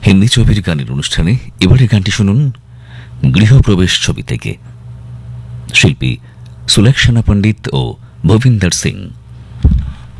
হিন্দি ছবির গানের অনুষ্ঠানে এবারে গানটি শুনুন গৃহপ্রবেশ ছবি থেকে। শিল্পী সুলেখনা পণ্ডিত ও ভবিন্দর সিং।